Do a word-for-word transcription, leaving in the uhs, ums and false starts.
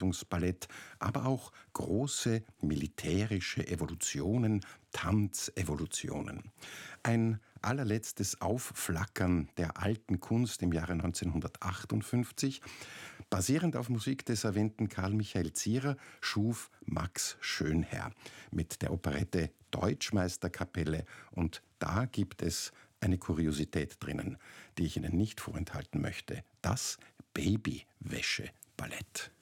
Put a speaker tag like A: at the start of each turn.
A: Unterhaltungsballett, aber auch große militärische Evolutionen, Tanzevolutionen. Ein allerletztes Aufflackern der alten Kunst im Jahre neunzehnhundertachtundfünfzig. Basierend auf Musik des erwähnten Karl Michael Zierer schuf Max Schönherr mit der Operette Deutschmeisterkapelle, und da gibt es eine Kuriosität drinnen, die ich Ihnen nicht vorenthalten möchte: das Babywäsche-Ballett.